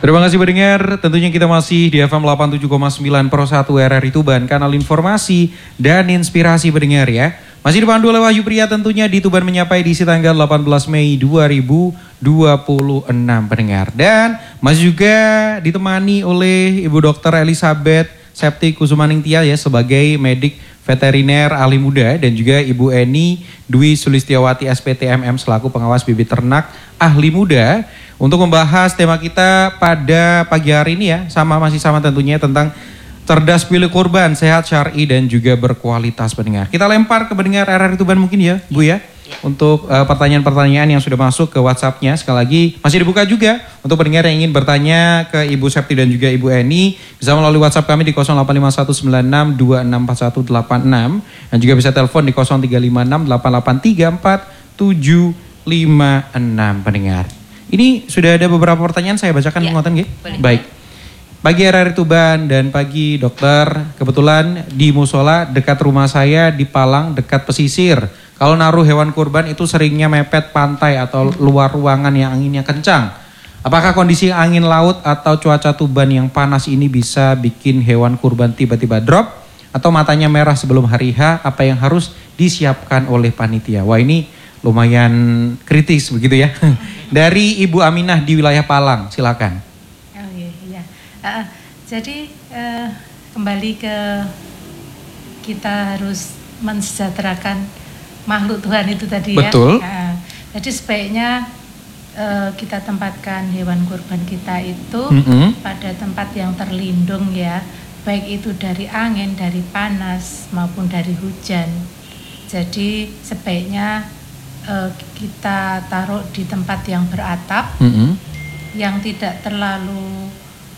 Terima kasih pendengar, tentunya kita masih di FM 87,9 Pro 1 RRI Tuban, kanal informasi dan inspirasi pendengar ya. Masih dipandu oleh Wahyu Pria tentunya di Tuban Menyapa edisi tanggal 18 Mei 2026 pendengar. Dan masih juga ditemani oleh Ibu Dr. Elizabeth Septi Kusumaningtia ya sebagai medik veteriner ahli muda dan juga Ibu Eni Dwi Sulistiawati SPTMM selaku pengawas bibit ternak ahli muda untuk membahas tema kita pada pagi hari ini ya, masih sama tentunya tentang cerdas pilih kurban, sehat syar'i dan juga berkualitas pendengar. Kita lempar ke pendengar RRI Tuban mungkin ya Bu ya. Untuk pertanyaan-pertanyaan yang sudah masuk ke WhatsApp-nya, sekali lagi masih dibuka juga untuk pendengar yang ingin bertanya ke Ibu Septi dan juga Ibu Eni bisa melalui WhatsApp kami di 0851962686 dan juga bisa telepon di 0386883476 pendengar. Ini sudah ada beberapa pertanyaan saya bacakan ngoten nggih. Baik. Pagi RRI Tuban dan pagi dokter, kebetulan di musola dekat rumah saya di Palang dekat pesisir. Kalau naruh hewan kurban itu seringnya mepet pantai atau luar ruangan yang anginnya kencang. Apakah kondisi angin laut atau cuaca Tuban yang panas ini bisa bikin hewan kurban tiba-tiba drop? Atau matanya merah sebelum hari H? Apa yang harus disiapkan oleh panitia? Wah ini lumayan kritis begitu ya. Dari Ibu Aminah di wilayah Palang, silakan. Oh iya. Jadi kembali ke kita harus mensejahterakan makhluk Tuhan itu tadi ya. Betul. Jadi sebaiknya kita tempatkan hewan kurban kita itu pada tempat yang terlindung ya, baik itu dari angin, dari panas maupun dari hujan. Jadi sebaiknya kita taruh di tempat yang beratap, yang tidak terlalu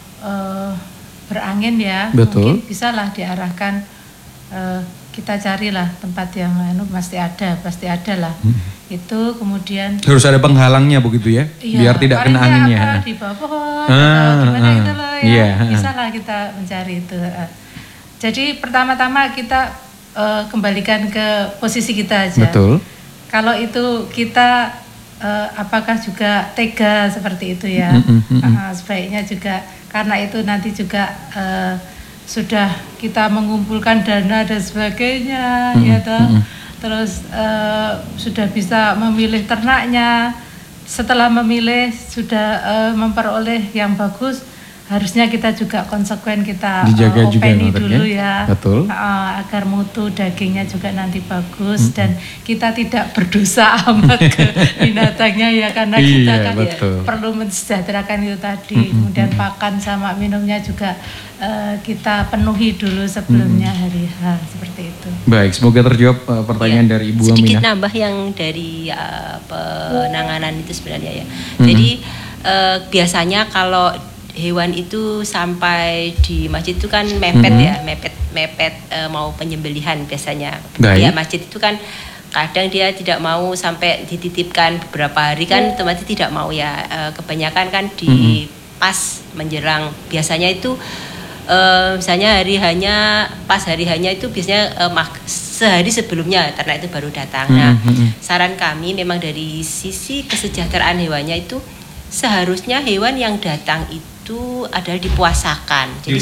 berangin ya. Betul. Mungkin bisalah diarahkan. Kita carilah tempat yang pasti ada lah. Itu kemudian harus ada penghalangnya begitu ya, biar tidak kena anginnya. Di bawah pohon atau gimana itu loh ya. Bisalah kita mencari itu. Jadi pertama-tama kita kembalikan ke posisi kita aja. Betul. Kalau itu kita apakah juga tega seperti itu ya? Sebaiknya juga karena itu nanti juga sudah kita mengumpulkan dana dan sebagainya, ya toh. Terus sudah bisa memilih ternaknya. Setelah memilih sudah memperoleh yang bagus, harusnya kita juga konsekuen kita openi dulu ya. Betul. Agar mutu dagingnya juga nanti bagus dan kita tidak berdosa amat ke binatangnya ya, karena kita kan ya perlu mensejahterakan itu tadi. Kemudian pakan sama minumnya juga kita penuhi dulu sebelumnya hari H, seperti itu. Baik, semoga terjawab pertanyaan dari Ibu Aminah. Sedikit nambah yang dari penanganan itu sebenarnya ya. Jadi biasanya kalau hewan itu sampai di masjid itu kan mepet ya, mepet mau penyembelihan biasanya. Ya masjid itu kan kadang dia tidak mau sampai dititipkan beberapa hari kan, otomatis tidak mau ya. Kebanyakan kan di pas menjelang biasanya itu misalnya pas hari hanya itu biasanya sehari sebelumnya ternak itu baru datang. Nah, saran kami memang dari sisi kesejahteraan hewannya itu seharusnya hewan yang datang itu adalah dipuasakan. Jadi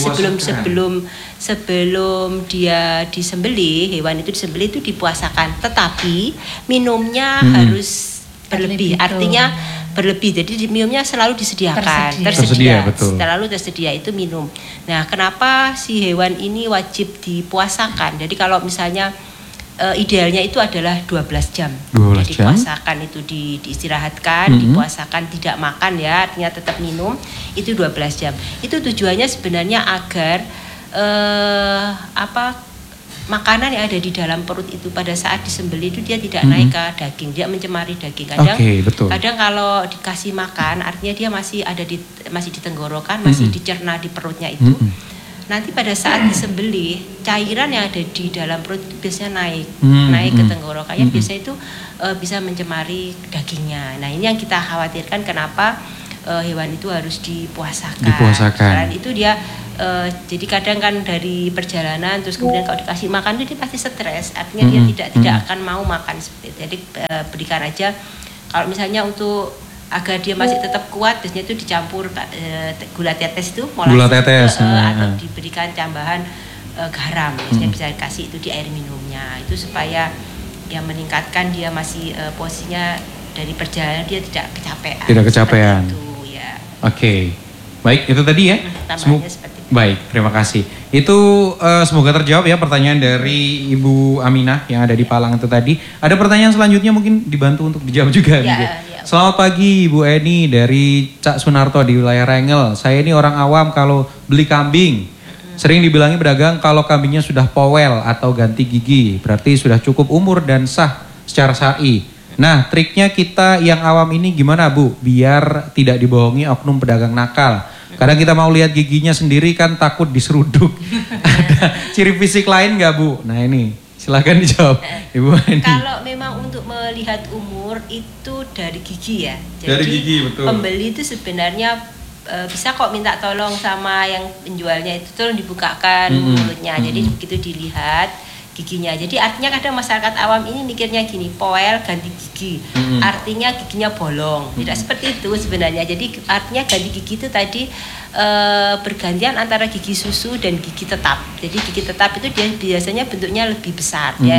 sebelum dia disembelih, hewan itu disembelih itu dipuasakan. Tetapi minumnya harus berlebih. Artinya berlebih. Jadi minumnya selalu disediakan. Tersedia. Betul. Selalu tersedia itu minum. Nah, kenapa si hewan ini wajib dipuasakan? Jadi kalau misalnya idealnya itu adalah 12 jam. Jadi puasakan itu diistirahatkan, dipuasakan tidak makan ya, artinya tetap minum itu 12 jam. Itu tujuannya sebenarnya agar makanan yang ada di dalam perut itu pada saat disembelih itu dia tidak naik ke daging, dia mencemari daging. Kadang kalau dikasih makan artinya dia masih di tenggorokan, masih dicerna di perutnya itu. Nanti pada saat disembelih, cairan yang ada di dalam perut itu biasanya naik ke tenggorokannya, biasanya itu bisa mencemari dagingnya. Nah, ini yang kita khawatirkan kenapa hewan itu harus dipuasakan. Selain itu dia jadi kadang kan dari perjalanan terus kemudian kalau dikasih makan itu dia pasti stres, artinya dia tidak akan mau makan seperti itu. Jadi berikan aja kalau misalnya untuk agar dia masih tetap kuat, biasanya itu dicampur gula tetes itu, gula tetes, atau diberikan tambahan garam, biasanya bisa dikasih itu di air minumnya, itu supaya yang meningkatkan dia masih posisinya dari perjalanan dia tidak kecapean. Tidak kecapean. Itu ya. Oke. Baik, itu tadi ya. Tambahannya seperti itu. Baik, terima kasih. Itu semoga terjawab ya pertanyaan dari Ibu Aminah yang ada di Palang itu tadi. Ada pertanyaan selanjutnya mungkin dibantu untuk dijawab juga. Ya. Selamat pagi Ibu Eni dari Cak Sunarto di wilayah Rengel. Saya ini orang awam kalau beli kambing. Sering dibilangi pedagang kalau kambingnya sudah powel atau ganti gigi. Berarti sudah cukup umur dan sah secara syar'i. Nah, triknya kita yang awam ini gimana Bu? Biar tidak dibohongi oknum pedagang nakal. Kadang kita mau lihat giginya sendiri kan takut diseruduk. Ada ciri fisik lain nggak Bu? Nah ini silakan dijawab Ibu Eni. Kalau memang untuk melihat umur itu dari gigi ya. Jadi dari gigi, betul. Pembeli itu sebenarnya bisa kok minta tolong sama yang penjualnya itu tolong dibukakan mulutnya. Jadi begitu dilihat giginya. Jadi artinya kadang masyarakat awam ini mikirnya gini, poel ganti gigi. Artinya giginya bolong. Tidak seperti itu sebenarnya. Jadi artinya ganti gigi itu tadi bergantian antara gigi susu dan gigi tetap. Jadi gigi tetap itu dia biasanya bentuknya lebih besar. Dia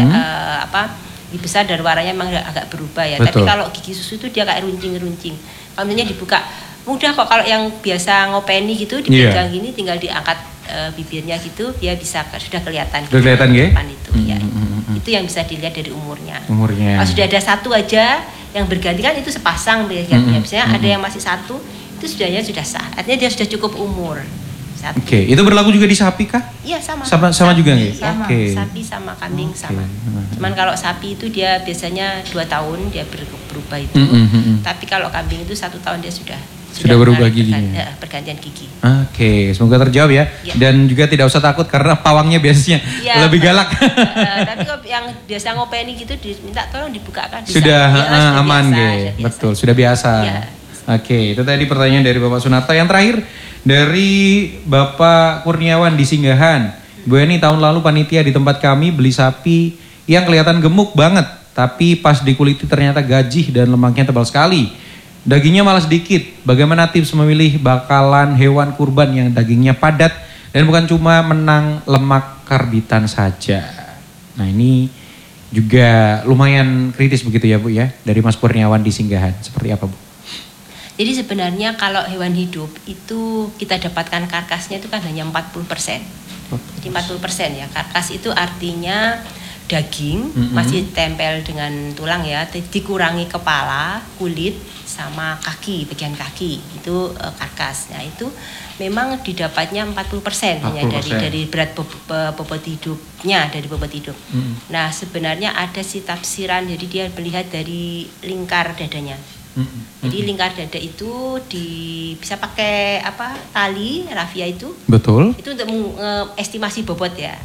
lebih besar dan warnanya memang agak berubah ya. Betul. Tapi kalau gigi susu itu dia kayak runcing-runcing. Kalau dibuka mudah kok, kalau yang biasa ngopeni gitu dipegang gini tinggal diangkat bibirnya gitu dia bisa sudah kelihatan. Sudah kelihatan ya? Itu ya. Itu yang bisa dilihat dari umurnya. Umurnya. Kalau sudah ada satu aja yang berganti kan itu sepasang biasanya. Biasanya ada yang masih satu itu sudahnya sudah sah. Artinya dia sudah cukup umur. Oke, itu berlaku juga di sapi kah? Iya sama. Sama juga nggak? Oke. Sapi sama kambing sama. Cuman kalau sapi itu dia biasanya 2 tahun dia berubah itu. Tapi kalau kambing itu 1 tahun dia sudah berubah giginya. Pergantian gigi. Oke, semoga terjawab ya. Dan juga tidak usah takut karena pawangnya biasanya lebih galak. Tapi kalau yang biasa ngopeni gitu diminta tolong dibukakan. Sudah aman gitu. Betul, sudah biasa. Ya. Oke, itu tadi pertanyaan dari Bapak Sunarto. Yang terakhir dari Bapak Kurniawan di Singgahan. Bu Eni, tahun lalu panitia di tempat kami beli sapi yang kelihatan gemuk banget, tapi pas dikuliti ternyata gajih dan lemaknya tebal sekali. Dagingnya malah sedikit. Bagaimana tips memilih bakalan hewan kurban yang dagingnya padat dan bukan cuma menang lemak karbitan saja? Nah ini juga lumayan kritis begitu ya Bu ya, dari Mas Kurniawan di Singgahan. Seperti apa Bu? Jadi sebenarnya kalau hewan hidup itu kita dapatkan karkasnya itu kan hanya 40%. Jadi 40% ya, karkas itu artinya daging masih tempel dengan tulang ya, dikurangi kepala, kulit sama kaki, bagian kaki itu karkas. Nah itu memang didapatnya 40% hanya dari berat bobot hidupnya, dari bobot hidup. Nah sebenarnya ada sih tafsiran, jadi dia melihat dari lingkar dadanya. Jadi lingkar dada itu bisa pakai tali rafia itu. Betul. Itu untuk estimasi bobot ya.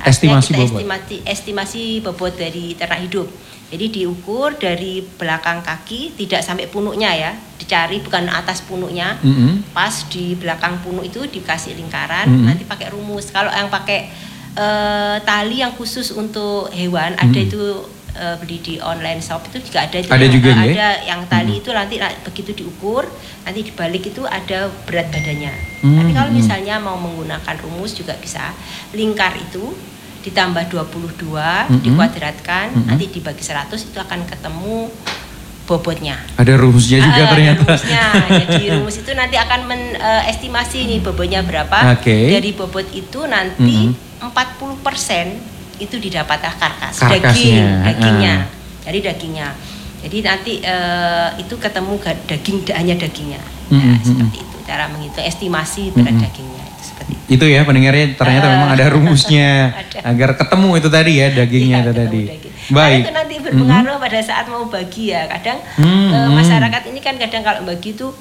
Estimasi bobot dari ternak hidup. Jadi diukur dari belakang kaki tidak sampai punuknya ya. Dicari bukan atas punuknya. Pas di belakang punuk itu dikasih lingkaran. Nanti pakai rumus. Kalau yang pakai tali yang khusus untuk hewan ada itu. Beli di online shop itu juga ada itu. Ada juga ada yang tali itu nanti begitu diukur nanti dibalik itu ada berat badannya. Tapi kalau misalnya mau menggunakan rumus juga bisa, lingkar itu ditambah 22 dikuadratkan nanti dibagi 100 itu akan ketemu bobotnya. Ada rumusnya juga ternyata. Rumusnya. Jadi rumus itu nanti akan estimasi nih bobotnya berapa. Dari bobot itu nanti 40% itu didapatlah dagingnya dari dagingnya. Jadi nanti itu ketemu hanya dagingnya. Nah, seperti itu cara menghitung estimasi berat dagingnya itu seperti itu. Itu ya pendengarnya ternyata memang ada rumusnya agar ketemu itu tadi ya dagingnya itu tadi. Baik. Itu nanti berpengaruh pada saat mau bagi ya. Kadang masyarakat ini kan kadang kalau bagi itu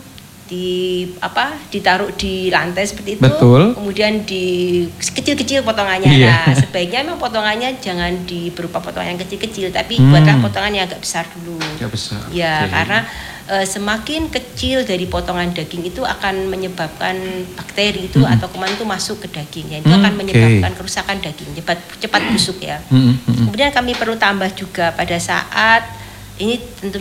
ditaruh di lantai seperti itu. Betul. Kemudian kecil-kecil potongannya. Nah, sebaiknya memang potongannya jangan berupa potongan yang kecil-kecil, tapi buatlah potongan yang agak besar dulu. Agak besar. Ya, karena semakin kecil dari potongan daging itu akan menyebabkan bakteri itu atau kuman itu masuk ke daging. Ya, itu akan menyebabkan kerusakan daging, cepat busuk ya. Kemudian kami perlu tambah juga pada saat ini tentu